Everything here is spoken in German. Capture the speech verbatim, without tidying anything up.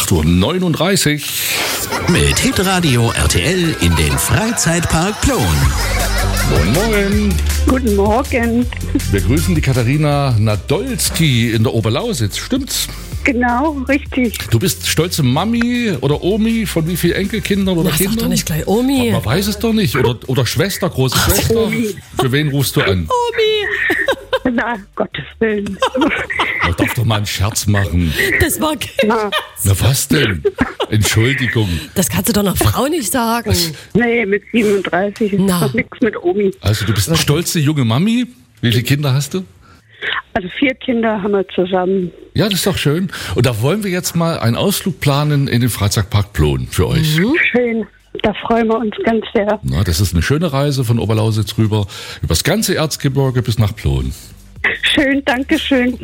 acht Uhr neununddreißig. Mit Hitradio R T L in den Freizeitpark Plon. Moin, moin. Guten Morgen. Wir grüßen die Katharina Nadolski in der Oberlausitz. Stimmt's? Genau, richtig. Du bist stolze Mami oder Omi von wie vielen Enkelkindern oder Na, Kindern? sag doch nicht gleich Omi. Man weiß es doch nicht. Oder, oder Schwester, große Schwester. Omi. Für wen rufst du an? Omi, Na, Gottes Willen. Man darf doch mal einen Scherz machen. das war Na, Na was denn? Entschuldigung. Das kannst du doch einer Frau nicht sagen. nee, mit siebenunddreißig ist Na. noch nichts mit Omi. Also du bist eine stolze junge Mami. Wie viele Kinder hast du? Also vier Kinder haben wir zusammen. Ja, das ist doch schön. Und da wollen wir jetzt mal einen Ausflug planen in den Freizeitpark Plon für euch. Schön. Da freuen wir uns ganz sehr. Na, das ist eine schöne Reise von Oberlausitz rüber, übers ganze Erzgebirge bis nach Plon. Schön, Dankeschön.